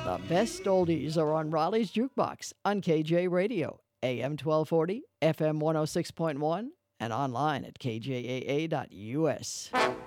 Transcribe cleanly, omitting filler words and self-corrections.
The best oldies are on Raleigh's Jukebox on KJ Radio, AM 1240, FM 106.1, and online at kjaa.us.